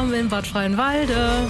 Alarm in Bad Freienwalde.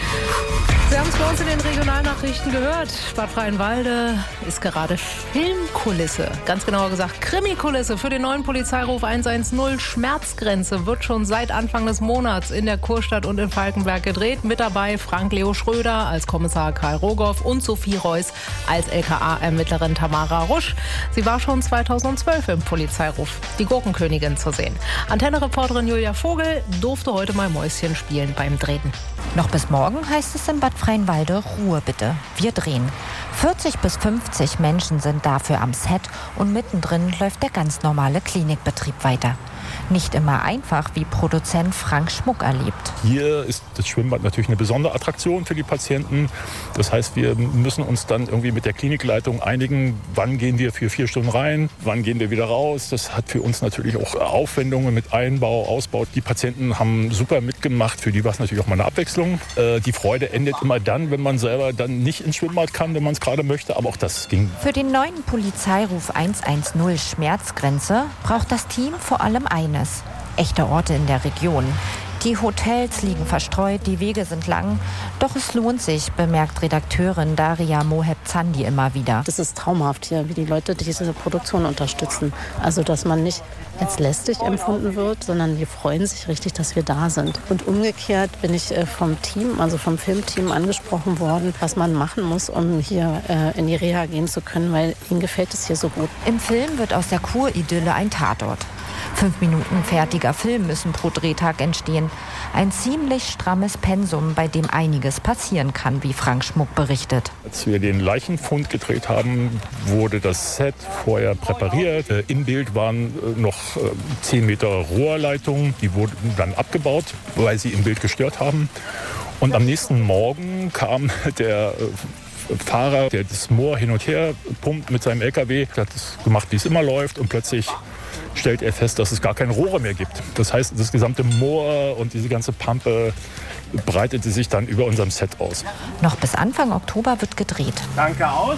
Sie haben es bei uns in den Regionalnachrichten gehört. Bad Freienwalde ist gerade Filmkulisse, ganz genauer gesagt Krimikulisse für den neuen Polizeiruf 110. Schmerzgrenze wird schon seit Anfang des Monats in der Kurstadt und in Falkenberg gedreht. Mit dabei Frank-Leo Schröder als Kommissar Karl Rogoff und Sophie Reuss als LKA-Ermittlerin Tamara Rusch. Sie war schon 2012 im Polizeiruf Die Gurkenkönigin zu sehen. Antenne-Reporterin Julia Vogel durfte heute mal Mäuschen spielen beim Drehen. Noch bis morgen heißt es in Bad Freienwalde, Ruhe bitte, wir drehen. 40 bis 50 Menschen sind dafür am Set und mittendrin läuft der ganz normale Klinikbetrieb weiter. Nicht immer einfach, wie Produzent Frank Schmuck erlebt. Hier ist das Schwimmbad natürlich eine besondere Attraktion für die Patienten. Das heißt, wir müssen uns dann irgendwie mit der Klinikleitung einigen, wann gehen wir für 4 Stunden rein, wann gehen wir wieder raus. Das hat für uns natürlich auch Aufwendungen mit Einbau, Ausbau. Die Patienten haben super mitgemacht, für die war es natürlich auch mal eine Abwechslung. Die Freude endet immer dann, wenn man selber dann nicht ins Schwimmbad kann, wenn man es gerade möchte, aber auch das ging. Für den neuen Polizeiruf 110 Schmerzgrenze braucht das Team vor allem eines: echte Orte in der Region. Die Hotels liegen verstreut, die Wege sind lang. Doch es lohnt sich, bemerkt Redakteurin Daria Moheb-Zandi immer wieder. Das ist traumhaft hier, wie die Leute diese Produktion unterstützen. Also, dass man nicht als lästig empfunden wird, sondern die freuen sich richtig, dass wir da sind. Und umgekehrt bin ich vom Team, also vom Filmteam angesprochen worden, was man machen muss, um hier in die Reha gehen zu können, weil ihnen gefällt es hier so gut. Im Film wird aus der Kuridylle ein Tatort. 5 Minuten fertiger Film müssen pro Drehtag entstehen. Ein ziemlich strammes Pensum, bei dem einiges passieren kann, wie Frank Schmuck berichtet. Als wir den Leichenfund gedreht haben, wurde das Set vorher präpariert. Im Bild waren noch 10 Meter Rohrleitungen, die wurden dann abgebaut, weil sie im Bild gestört haben. Und am nächsten Morgen kam der Fahrer, der das Moor hin und her pumpt mit seinem LKW, der hat es gemacht, wie es immer läuft, und plötzlich stellt er fest, dass es gar keine Rohre mehr gibt. Das heißt, das gesamte Moor und diese ganze Pampe breitete sich dann über unserem Set aus. Noch bis Anfang Oktober wird gedreht. Danke, aus.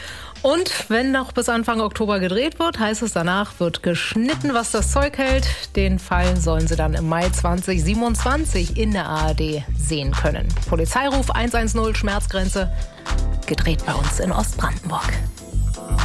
Und wenn noch bis Anfang Oktober gedreht wird, heißt es, danach wird geschnitten, was das Zeug hält. Den Fall sollen Sie dann im Mai 2027 in der ARD sehen können. Polizeiruf 110 Schmerzgrenze, gedreht bei uns in Ostbrandenburg.